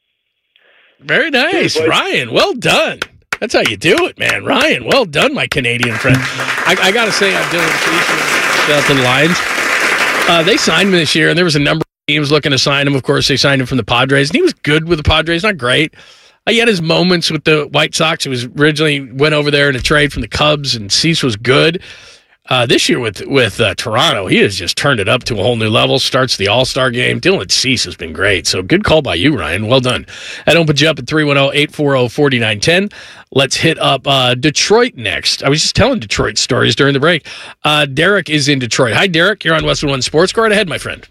Very nice, Ryan. Well done. That's how you do it, man. Ryan, well done, my Canadian friend. I, I got to say, I'm Dylan Cease out to the lines. Uh, they signed him this year, and there was a number of teams looking to sign him. Of course, they signed him from the Padres, and he was good with the Padres. Not great. He had his moments with the White Sox. He was originally went over there in a trade from the Cubs, and Cease was good. Uh, this year with with uh, Toronto, he has just turned it up to a whole new level. Starts the All-Star game. Dylan Cease has been great. So good call by you, Ryan. Well done. That opens you up at three one zero, eight four zero, four nine one zero. Let's hit up uh, Detroit next. I was just telling Detroit stories during the break. Uh, Derek is in Detroit. Hi, Derek. You're on Westwood One Sports. Go right ahead, my friend.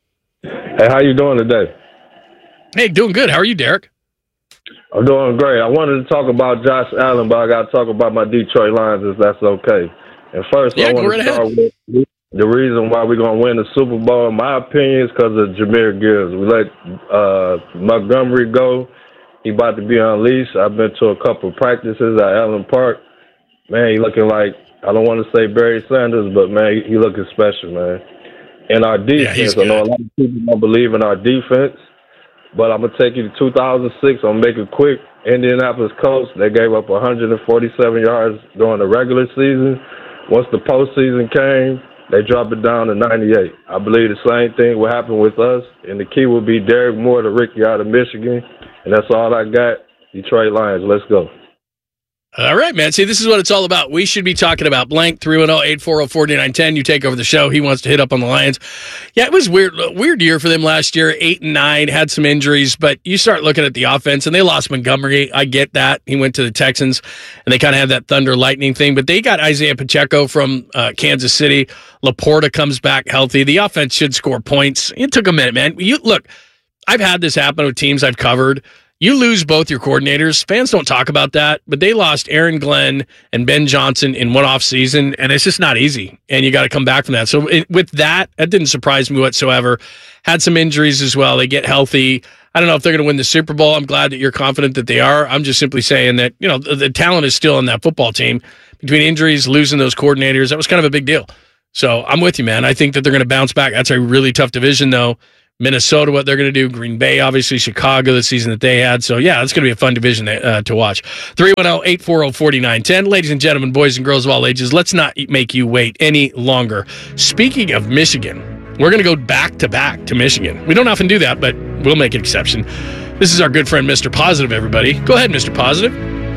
Hey, how you doing today? Hey, doing good. How are you, Derek? I'm doing great. I wanted to talk about Josh Allen, but I got to talk about my Detroit Lions if that's okay. And first, yeah, I want right to start ahead. with the reason why we're going to win the Super Bowl, in my opinion, is because of Jahmyr Gibbs. We let uh, Montgomery go. He about to be unleashed. I've been to a couple of practices at Allen Park. Man, he looking like, I don't want to say Barry Sanders, but, man, he looking special, man. And our defense, yeah, I know a lot of people don't believe in our defense. But I'm going to take you to two thousand six. I'm going to make it quick. Indianapolis Colts, they gave up one hundred forty-seven yards during the regular season. Once the postseason came, they dropped it down to ninety-eight. I believe the same thing will happen with us. And the key will be Derek Moore to Ricky out of Michigan. And that's all I got. Detroit Lions, let's go. All right, man. See, this is what it's all about. We should be talking about blank, three one zero, eight four zero, four nine one zero. You take over the show. He wants to hit up on the Lions. Yeah, it was weird weird year for them last year. Eight and nine, had some injuries, but you start looking at the offense, and they lost Montgomery. I get that. He went to the Texans, and they kind of had that Thunder Lightning thing, but they got Isaiah Pacheco from uh, Kansas City. Laporta comes back healthy. The offense should score points. It took a minute, man. You look, I've had this happen with teams I've covered. You lose both your coordinators. Fans don't talk about that, but they lost Aaron Glenn and Ben Johnson in one off season, and it's just not easy, and you got to come back from that. So it, with that, that didn't surprise me whatsoever. Had some injuries as well. They get healthy. I don't know if they're going to win the Super Bowl. I'm glad that you're confident that they are. I'm just simply saying that, you know, the, the talent is still on that football team. Between injuries, losing those coordinators, that was kind of a big deal. So I'm with you, man. I think that they're going to bounce back. That's a really tough division, though. Minnesota, what they're going to do. Green Bay, obviously. Chicago, the season that they had. So, yeah, it's going to be a fun division uh, to watch. three one zero, eight four zero, four nine one zero. Ladies and gentlemen, boys and girls of all ages, let's not make you wait any longer. Speaking of Michigan, we're going to go back-to-back to Michigan. We don't often do that, but we'll make an exception. This is our good friend, Mister Positive, everybody. Go ahead, Mister Positive.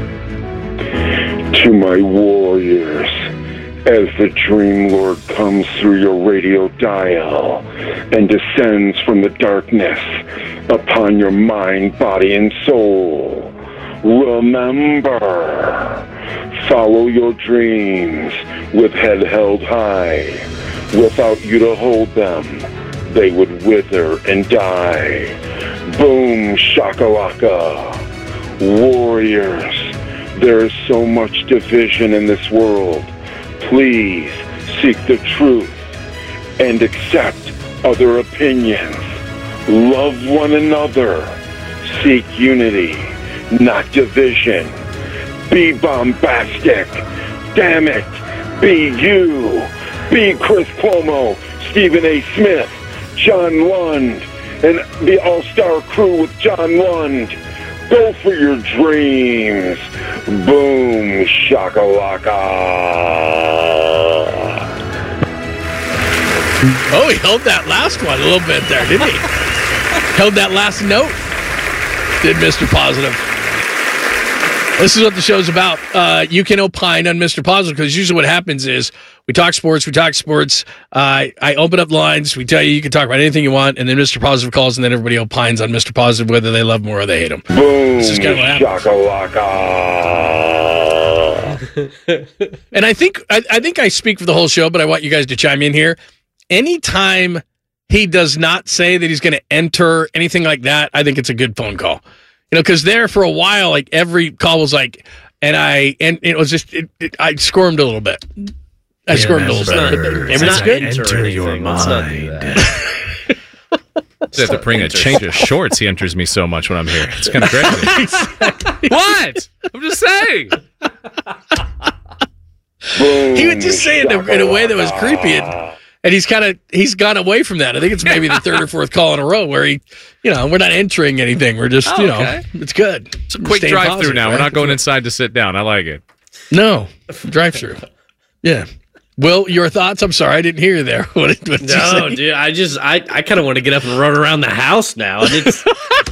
To my warriors, as the Dream Lord comes through your radio dial and descends from the darkness upon your mind, body, and soul, remember, follow your dreams with head held high. Without you to hold them, they would wither and die. Boom, shakalaka. Warriors, there is so much division in this world. Please seek the truth and accept other opinions. Love one another. Seek unity, not division. Be bombastic. Damn it. Be you. Be Chris Cuomo, Stephen A. Smith, John Lund, and the all-star crew with John Lund. Go for your dreams. Boom, shakalaka. Oh, he held that last one a little bit there, didn't he? Held that last note. Did Mister Positive. This is what the show's about. Uh, you can opine on Mister Positive, because usually what happens is we talk sports, we talk sports. Uh, I open up lines. We tell you you can talk about anything you want, and then Mister Positive calls, and then everybody opines on Mister Positive, whether they love him or they hate him. Boom, this is kind of what happens. And I think I, I think I speak for the whole show, but I want you guys to chime in here. Anytime he does not say that he's going to enter anything like that, I think it's a good phone call. You know, because there for a while, like every call was like, and I, and it was just, it, it, I squirmed a little bit. I yeah, squirmed a little bit. But it's not good. Enter, enter your mind. I have to bring a change of shorts. He enters me so much when I'm here. It's kind of crazy. Exactly. What? I'm just saying. Boom, he would just say it in a, in a way that was creepy. And, And he's kind of, he's gone away from that. I think it's maybe the third or fourth call in a row where he, you know, we're not entering anything. We're just, oh, you know, okay. It's good. It's a quick drive through now. Right? We're not going inside to sit down. I like it. No, drive through. Yeah. Will, your thoughts? I'm sorry, I didn't hear you there. What did, what did no, you say? dude, I just, I, I kind of want to get up and run around the house now. And it's,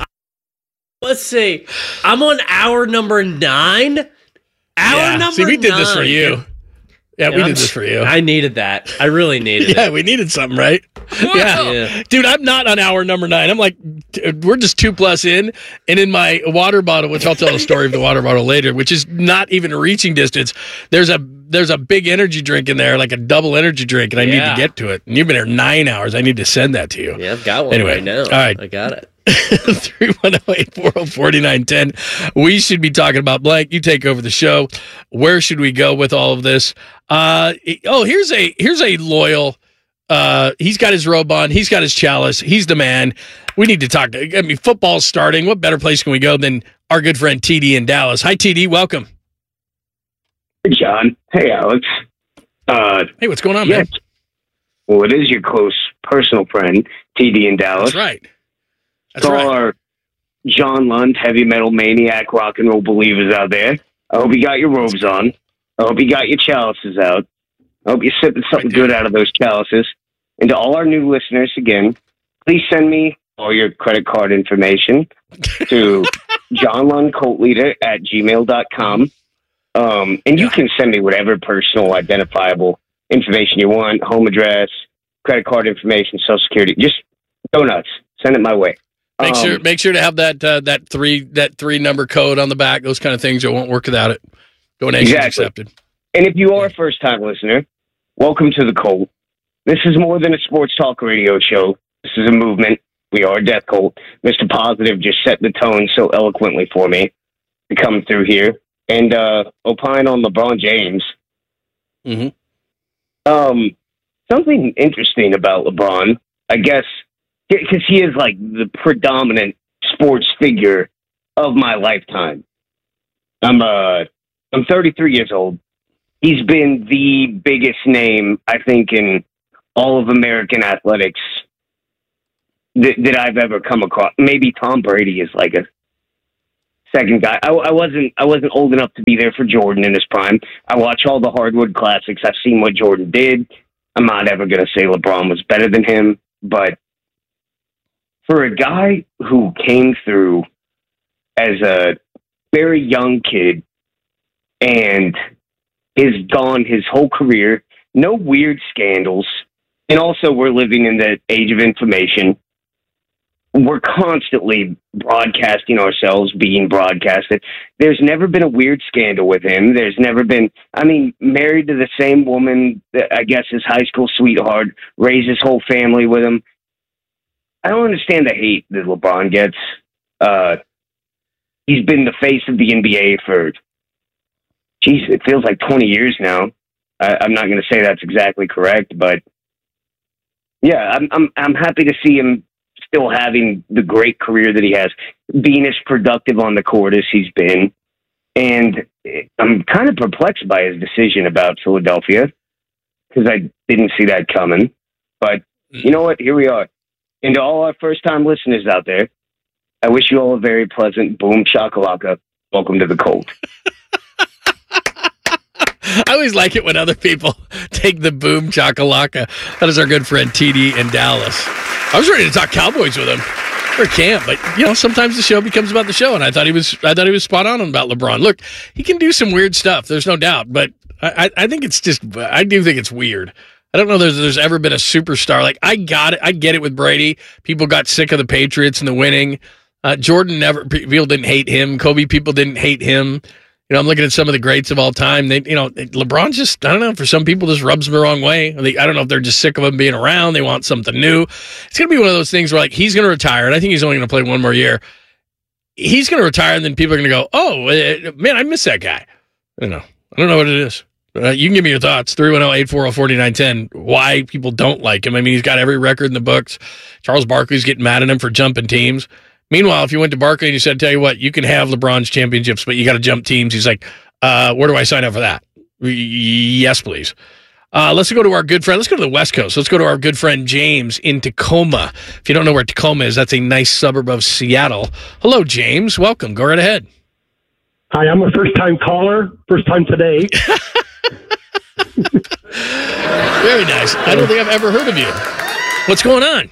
let's see, I'm on hour number nine. Hour yeah. number See, we did nine. this for you. Yeah, we did this for you. I needed that. I really needed yeah, it. Yeah, we needed something, right? Yeah. yeah. Dude, I'm not on hour number nine. I'm like, we're just two plus in. And in my water bottle, which I'll tell the story of the water bottle later, which is not even reaching distance, there's a there's a big energy drink in there, like a double energy drink, and I yeah. need to get to it. And you've been here nine hours. I need to send that to you. Yeah, I've got one anyway, right now. All right. I got it. three one zero, eight four zero, four nine one zero. We should be talking about blank. You take over the show. Where should we go with all of this? Uh, oh, here's a here's a loyal. Uh, he's got his robe on. He's got his chalice. He's the man. We need to talk. To, I mean, football's starting. What better place can we go than our good friend T D in Dallas? Hi, T D. Welcome. Hey, John. Hey, Alex. Uh, hey, what's going on, yes. man? Well, it is your close personal friend, T D in Dallas. That's right. That's to all right. our John Lund, heavy metal maniac, rock and roll believers out there. I hope you got your robes on. I hope you got your chalices out. I hope you're sipping something good out of those chalices. And to all our new listeners, again, please send me all your credit card information to John Lund Cult Leader at gmail dot com. Um, and you can send me whatever personal identifiable information you want, home address, credit card information, social security. Just go nuts. Send it my way. Make um, sure make sure to have that uh, that three that three number code on the back. Those kind of things. It won't work without it. Donations exactly. accepted. And if you are a first time listener, welcome to the cult. This is more than a sports talk radio show. This is a movement. We are a death cult. Mister Positive just set the tone so eloquently for me to come through here and uh, opine on LeBron James. Mm-hmm. Um, something interesting about LeBron, I guess. Because he is like the predominant sports figure of my lifetime. I'm uh, I'm thirty-three years old. He's been the biggest name, I think, in all of American athletics that, that I've ever come across. Maybe Tom Brady is like a second guy. I, I wasn't I wasn't old enough to be there for Jordan in his prime. I watch all the hardwood classics. I've seen what Jordan did. I'm not ever going to say LeBron was better than him, but for a guy who came through as a very young kid and has gone his whole career, no weird scandals, and also we're living in the age of information. We're constantly broadcasting ourselves, being broadcasted. There's never been a weird scandal with him. There's never been, I mean, married to the same woman, that I guess his high school sweetheart, raised his whole family with him. I don't understand the hate that LeBron gets. Uh, he's been the face of the N B A for, geez, it feels like twenty years now. I, I'm not going to say that's exactly correct, but yeah, I'm, I'm, I'm happy to see him still having the great career that he has, being as productive on the court as he's been. And I'm kind of perplexed by his decision about Philadelphia because I didn't see that coming. But you know what? Here we are. And to all our first-time listeners out there, I wish you all a very pleasant boom shakalaka. Welcome to the cold. I always like it when other people take the boom chakalaka. That is our good friend T D in Dallas. I was ready to talk Cowboys with him for camp, but you know, sometimes the show becomes about the show, and I thought he was I thought he was spot on about LeBron. Look, he can do some weird stuff. There's no doubt, but I, I think it's just I do think it's weird. I don't know there's there's ever been a superstar. Like, I got it. I get it with Brady. People got sick of the Patriots and the winning. Uh, Jordan never, people didn't hate him. Kobe, people didn't hate him. You know, I'm looking at some of the greats of all time. They, you know, LeBron just, I don't know, for some people just rubs them the wrong way. They, I don't know if they're just sick of him being around. They want something new. It's going to be one of those things where, like, he's going to retire, and I think he's only going to play one more year. He's going to retire, and then people are going to go, oh, uh, man, I miss that guy. I don't know. I don't know what it is. Uh, you can give me your thoughts. three one zero, eight four zero, four nine one zero. Why people don't like him. I mean, he's got every record in the books. Charles Barkley's getting mad at him for jumping teams. Meanwhile, if you went to Barkley and you said, tell you what, you can have LeBron's championships, but you got to jump teams. He's like, uh, where do I sign up for that? Yes, please. Uh, let's go to our good friend. Let's go to the West Coast. Let's go to our good friend James in Tacoma. If you don't know where Tacoma is, that's a nice suburb of Seattle. Hello, James. Welcome. Go right ahead. Hi, I'm a first-time caller. First time today. Very nice. I don't think I've ever heard of you. What's going on?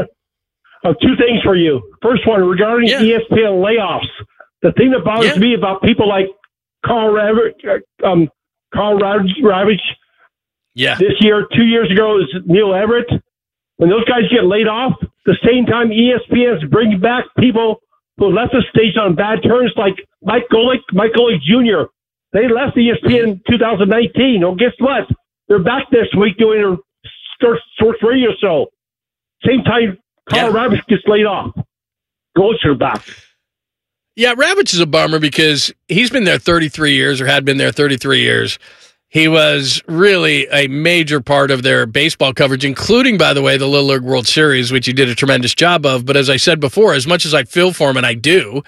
uh, two things for you. First one, regarding yeah. E S P N layoffs. The thing that bothers yeah. me about people like Carl Ravitch, um, Carl Ravitch, yeah. this year, two years ago, is Neil Everett. When those guys get laid off, the same time E S P N is bringing back people who left the station on bad terms, like Mike Golick, Mike Golick Junior They left E S P N in two thousand nineteen. Well, guess what? They're back this week doing a sports radio show. Same time, Carl yeah. Ravitch gets laid off. Golick are back. Yeah, Ravitch is a bummer because he's been there thirty-three years, or had been there thirty-three years. He was really a major part of their baseball coverage, including, by the way, the Little League World Series, which he did a tremendous job of. But as I said before, as much as I feel for him, and I do,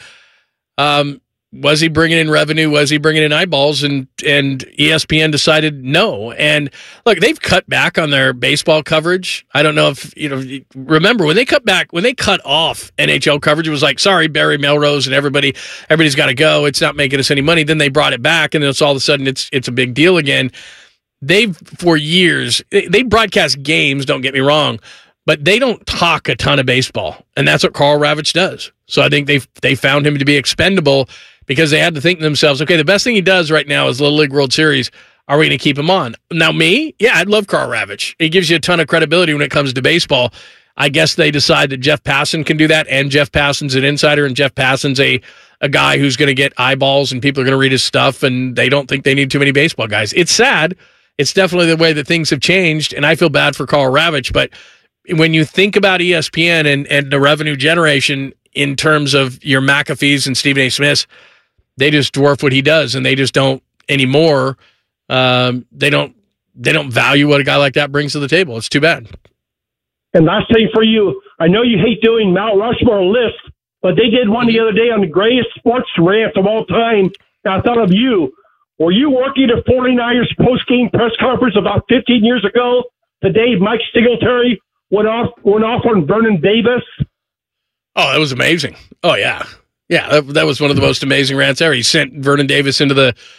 um, was he bringing in revenue? Was he bringing in eyeballs? And and E S P N decided no. And look, they've cut back on their baseball coverage. I don't know if, you know, remember when they cut back, when they cut off N H L coverage, it was like, sorry, Barry Melrose and everybody, everybody's got to go. It's not making us any money. Then they brought it back, and then it's all of a sudden it's it's a big deal again. They've, for years, they broadcast games, don't get me wrong, but they don't talk a ton of baseball. And that's what Carl Ravitch does. So I think they they found him to be expendable, because they had to think to themselves, okay, the best thing he does right now is Little League World Series. Are we going to keep him on? Now, me? Yeah, I'd love Carl Ravitch. He gives you a ton of credibility when it comes to baseball. I guess they decide that Jeff Passan can do that, and Jeff Passan's an insider, and Jeff Passan's a, a guy who's going to get eyeballs, and people are going to read his stuff, and they don't think they need too many baseball guys. It's sad. It's definitely the way that things have changed, and I feel bad for Carl Ravitch, but when you think about E S P N and, and the revenue generation in terms of your McAfee's and Stephen A. Smith's, they just dwarf what he does, and they just don't anymore. Um, they don't they don't value what a guy like that brings to the table. It's too bad. And last thing for you, I know you hate doing Mount Rushmore lists, but they did one the other day on the greatest sports rant of all time. And I thought of you. Were you working at 49ers post-game press conference about fifteen years ago? The day Mike Singletary went off went off on Vernon Davis. Oh, that was amazing. Oh, yeah. Yeah, that, that was one of the most amazing rants ever. He sent Vernon Davis into the